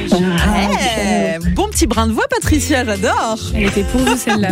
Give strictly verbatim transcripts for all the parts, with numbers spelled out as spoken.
Hey, bon petit brin de voix, Patricia, j'adore. Elle était pour vous, celle-là.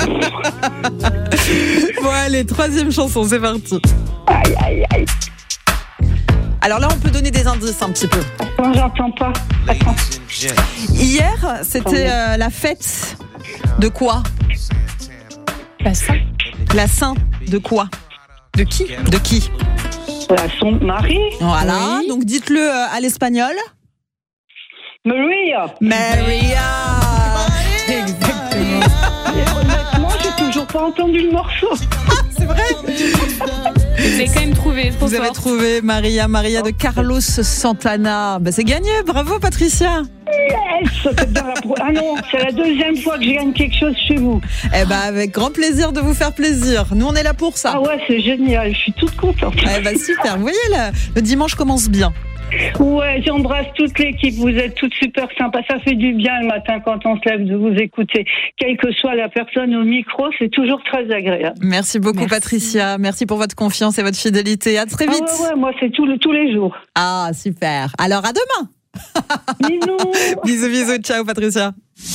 Bon, allez, troisième chanson, c'est parti. Aïe, aïe, aïe. Alors là, on peut donner des indices un petit peu. Non, j'entends pas. Attends. Hier, c'était euh, la fête de quoi ? La Saint. La Saint de quoi ? De qui ? De qui ? La son mari. Voilà, Oui. donc dites-le euh, à l'espagnol. Maria. Maria. Exactement. Et honnêtement, j'ai toujours pas entendu le morceau. C'est vrai ? Vous avez quand même trouvé. Vous avez trouvé Maria, Maria de Carlos Santana. Ben, c'est gagné, bravo Patricia. Yes, ça fait bien la pro- Ah non, c'est la deuxième fois que je gagne quelque chose chez vous. Eh ben, avec grand plaisir de vous faire plaisir. Nous, on est là pour ça. Ah ouais, c'est génial, je suis toute contente. Eh ben, super, vous voyez, le, le dimanche commence bien. Ouais, j'embrasse toute l'équipe, vous êtes toutes super sympas. Ça fait du bien le matin quand on se lève de vous écouter. Quelle que soit la personne au micro, c'est toujours très agréable. Merci beaucoup Merci. Patricia, merci pour votre confiance et votre fidélité. À très vite. Ah ouais, ouais, moi c'est tout le, tous les jours. Ah, super. Alors, à demain. Bisous. Bisous, bisous. Ciao, Patricia.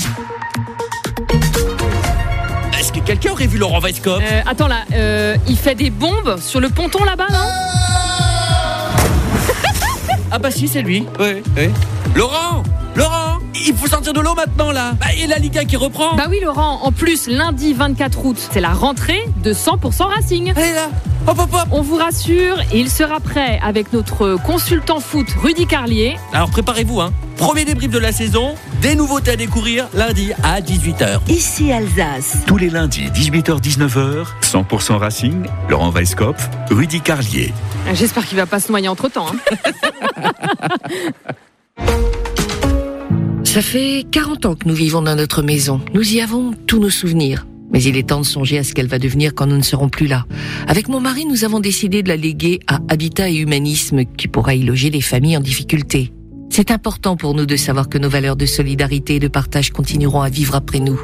Est-ce que quelqu'un aurait vu Laurent Weisskopf? Euh, attends là, euh, il fait des bombes sur le ponton là-bas, non ? Ah bah si, c'est lui. Oui, oui. Laurent Laurent Il faut sortir de l'eau maintenant, là. Bah, et la Ligue un qui reprend. Bah oui, Laurent. En plus, lundi vingt-quatre août, c'est la rentrée de cent pour cent Racing. Allez là. Hop, hop, hop. On vous rassure, et il sera prêt avec notre consultant foot Rudy Carlier. Alors préparez-vous, hein. Premier débrief de la saison. Des nouveautés à découvrir lundi à dix-huit heures. Ici Alsace. Tous les lundis, dix-huit heures dix-neuf heures, cent pour cent Racing, Laurent Weisskopf, Rudy Carlier. J'espère qu'il va pas se noyer entre-temps. Hein. Ça fait quarante ans que nous vivons dans notre maison. Nous y avons tous nos souvenirs. Mais il est temps de songer à ce qu'elle va devenir quand nous ne serons plus là. Avec mon mari, nous avons décidé de la léguer à Habitat et Humanisme, qui pourra y loger les familles en difficulté. C'est important pour nous de savoir que nos valeurs de solidarité et de partage continueront à vivre après nous.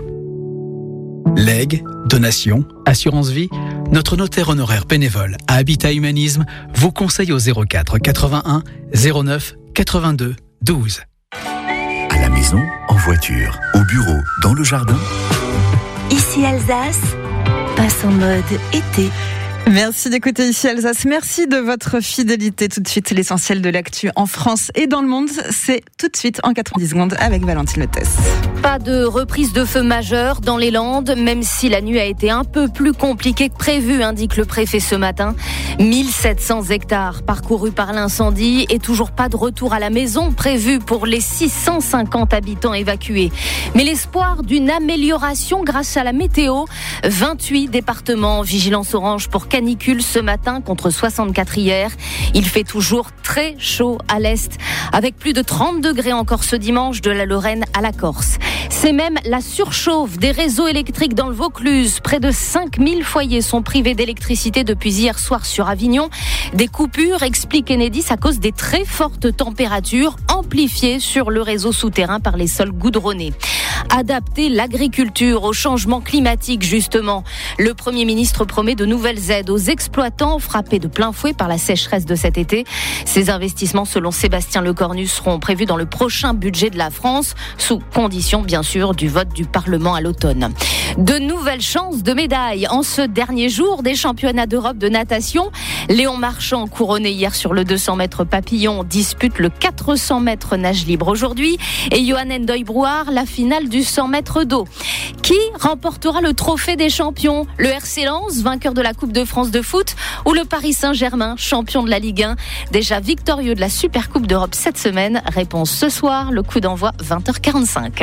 Legs, donations, assurance vie, notre notaire honoraire bénévole à Habitat Humanisme vous conseille au zéro quatre quatre-vingt-un zéro neuf quatre-vingt-deux douze. À la maison, en voiture, au bureau, dans le jardin. Ici Alsace, passe en mode été. Merci d'écouter Ici Alsace. Merci de votre fidélité. Tout de suite, l'essentiel de l'actu en France et dans le monde, c'est tout de suite en quatre-vingt-dix secondes avec Valentine Lettès. Pas de reprise de feu majeure dans les Landes, même si la nuit a été un peu plus compliquée que prévu, indique le préfet ce matin. mille sept cents hectares parcourus par l'incendie et toujours pas de retour à la maison prévu pour les six cent cinquante habitants évacués. Mais l'espoir d'une amélioration grâce à la météo. vingt-huit départements en vigilance orange pour canicule ce matin contre soixante-quatre hier. Il fait toujours très chaud à l'est, avec plus de trente degrés encore ce dimanche de la Lorraine à la Corse. C'est même la surchauffe des réseaux électriques dans le Vaucluse. Près de cinq mille foyers sont privés d'électricité depuis hier soir sur Avignon. Des coupures, explique Enedis, à cause des très fortes températures amplifiées sur le réseau souterrain par les sols goudronnés. Adapter l'agriculture au changement climatique, justement. Le Premier ministre promet de nouvelles aides aux exploitants frappés de plein fouet par la sécheresse de cet été. Ces investissements, selon Sébastien Lecornu, seront prévus dans le prochain budget de la France, sous condition, bien sûr, du vote du Parlement à l'automne. De nouvelles chances de médailles en ce dernier jour des championnats d'Europe de natation. Léon Marchand, couronné hier sur le deux cents mètres papillon, dispute le quatre cents mètres nage libre aujourd'hui. Et Johan Ndoye-Brouard, la finale du cent mètres d'eau. Qui remportera le trophée des champions ? Le R C Lens, vainqueur de la Coupe de France de foot, ou le Paris Saint-Germain, champion de la Ligue un, déjà victorieux de la Super Coupe d'Europe cette semaine ? Réponse ce soir, le coup d'envoi vingt heures quarante-cinq.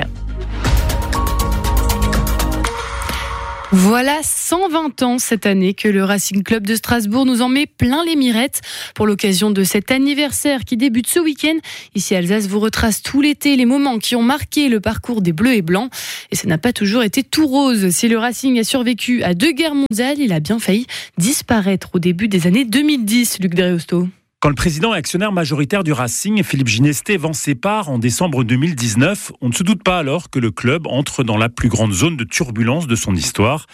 Voilà cent vingt ans cette année que le Racing Club de Strasbourg nous en met plein les mirettes. Pour l'occasion de cet anniversaire qui débute ce week-end, ici Alsace vous retrace tout l'été les moments qui ont marqué le parcours des Bleus et Blancs. Et ça n'a pas toujours été tout rose. Si le Racing a survécu à deux guerres mondiales, il a bien failli disparaître au début des années deux mille dix, Luc Dreosto. Quand le président et actionnaire majoritaire du Racing, Philippe Ginestè, vend ses parts en décembre deux mille dix-neuf, on ne se doute pas alors que le club entre dans la plus grande zone de turbulence de son histoire.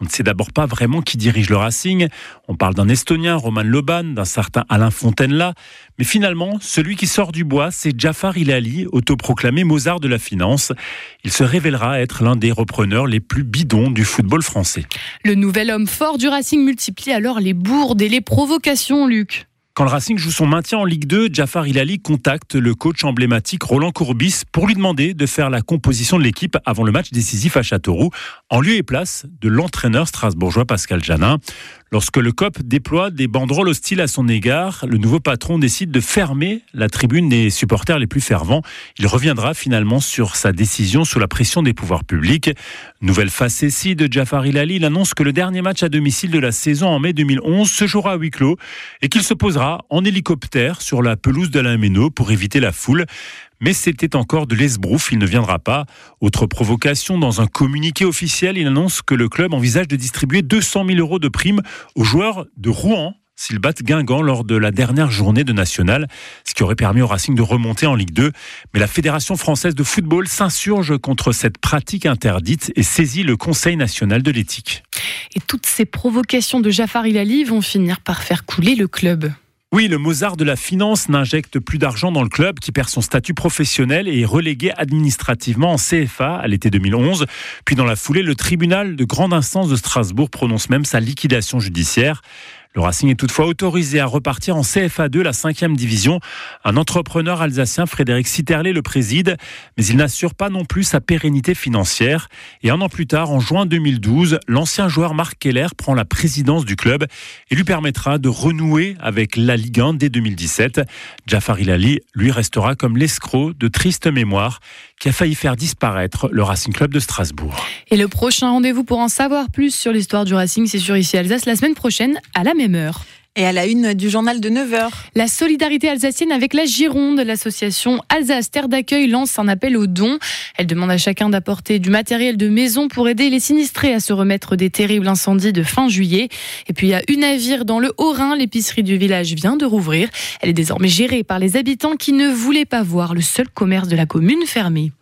On ne sait d'abord pas vraiment qui dirige le Racing. On parle d'un Estonien, Roman Loban, d'un certain Alain Fontaine-là. Mais finalement, celui qui sort du bois, c'est Djafar Hilali, autoproclamé Mozart de la finance. Il se révélera être l'un des repreneurs les plus bidons du football français. Le nouvel homme fort du Racing multiplie alors les bourdes et les provocations, Luc. Quand le Racing joue son maintien en Ligue deux, Djafar Hilali contacte le coach emblématique Roland Courbis pour lui demander de faire la composition de l'équipe avant le match décisif à Châteauroux, en lieu et place de l'entraîneur strasbourgeois Pascal Janin. Lorsque le C O P déploie des banderoles hostiles à son égard, le nouveau patron décide de fermer la tribune des supporters les plus fervents. Il reviendra finalement sur sa décision sous la pression des pouvoirs publics. Nouvelle facétie de Djafar Hilali, il annonce que le dernier match à domicile de la saison en mai deux mille onze se jouera à huis clos et qu'il se posera en hélicoptère sur la pelouse d'Alain Méno pour éviter la foule. Mais c'était encore de l'esbrouf, il ne viendra pas. Autre provocation, dans un communiqué officiel, il annonce que le club envisage de distribuer deux cent mille euros de primes aux joueurs de Rouen s'ils battent Guingamp lors de la dernière journée de National, ce qui aurait permis au Racing de remonter en Ligue deux. Mais la Fédération française de football s'insurge contre cette pratique interdite et saisit le Conseil national de l'éthique. Et toutes ces provocations de Djafar Hilali vont finir par faire couler le club. Oui, le Mozart de la finance n'injecte plus d'argent dans le club qui perd son statut professionnel et est relégué administrativement en C F A à l'été deux mille onze. Puis dans la foulée, le tribunal de grande instance de Strasbourg prononce même sa liquidation judiciaire. Le Racing est toutefois autorisé à repartir en C F A deux, la cinquième division. Un entrepreneur alsacien, Frédéric Sitterlé, le préside, mais il n'assure pas non plus sa pérennité financière. Et un an plus tard, en juin deux mille douze, l'ancien joueur Marc Keller prend la présidence du club et lui permettra de renouer avec la Ligue un dès deux mille dix-sept. Djafar Hilali, lui, restera comme l'escroc de triste mémoire qui a failli faire disparaître le Racing Club de Strasbourg. Et le prochain rendez-vous pour en savoir plus sur l'histoire du Racing, c'est sur Ici Alsace la semaine prochaine à la même heure. Et à la une du journal de neuf heures. La solidarité alsacienne avec la Gironde. L'association Alsace Terre d'accueil lance un appel aux dons. Elle demande à chacun d'apporter du matériel de maison pour aider les sinistrés à se remettre des terribles incendies de fin juillet. Et puis à Unavir dans le Haut-Rhin, l'épicerie du village vient de rouvrir. Elle est désormais gérée par les habitants qui ne voulaient pas voir le seul commerce de la commune fermé.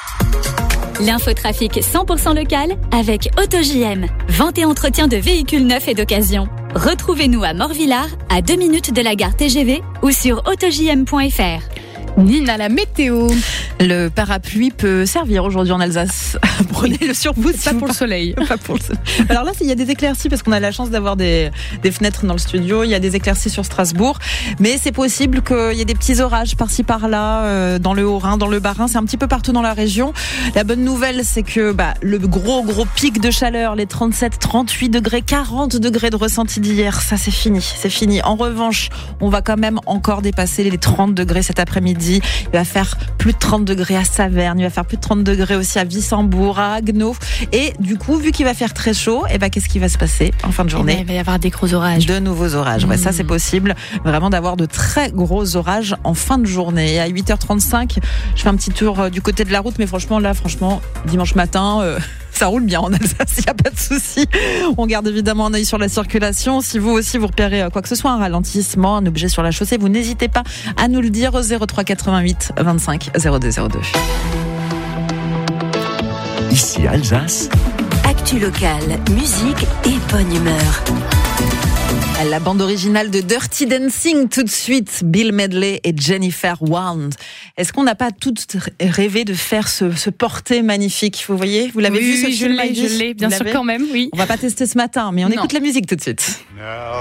L'infotrafic cent pour cent local avec AutoJ M. Vente et entretien de véhicules neufs et d'occasion. Retrouvez-nous à Morvillard, à deux minutes de la gare T G V ou sur auto j m point f r. Nina, la météo. Le parapluie peut servir aujourd'hui en Alsace. Prenez-le sur vous. Pas pour le soleil. Pas pour le soleil. Alors là, il y a des éclaircies parce qu'on a la chance d'avoir des, des fenêtres dans le studio. Il y a des éclaircies sur Strasbourg. Mais c'est possible qu'il y ait des petits orages par-ci par-là, euh, dans le Haut-Rhin, dans le Bas-Rhin. C'est un petit peu partout dans la région. La bonne nouvelle, c'est que bah, le gros, gros pic de chaleur, les trente-sept, trente-huit degrés, quarante degrés de ressenti d'hier, ça c'est fini. C'est fini. En revanche, on va quand même encore dépasser les trente degrés cet après-midi. Il va faire plus de trente degrés à Saverne, il va faire plus de trente degrés aussi à Wissembourg, à Haguenau. Et du coup, vu qu'il va faire très chaud, et ben, qu'est-ce qui va se passer en fin de journée ? ben, Il va y avoir des gros orages. De nouveaux orages. Mmh. Ouais, ça, c'est possible vraiment d'avoir de très gros orages en fin de journée. Et à huit heures trente-cinq, je fais un petit tour du côté de la route, mais franchement, là, franchement, dimanche matin... Euh ça roule bien en Alsace, il n'y a pas de souci. On garde évidemment un œil sur la circulation. Si vous aussi vous repérez quoi que ce soit, un ralentissement, un objet sur la chaussée, vous n'hésitez pas à nous le dire au zéro trois quatre-vingt-huit vingt-cinq zéro deux zéro deux. Ici Alsace. Actu locale, musique et bonne humeur. La bande originale de Dirty Dancing, tout de suite, Bill Medley et Jennifer Warnes. Est-ce qu'on n'a pas toutes rêvé de faire ce, ce porté magnifique ? Vous voyez, vous l'avez oui, vu ce oui, film ? Je l'ai, je l'ai, bien sûr quand même, oui. On va pas tester ce matin, mais on non. écoute la musique tout de suite. No.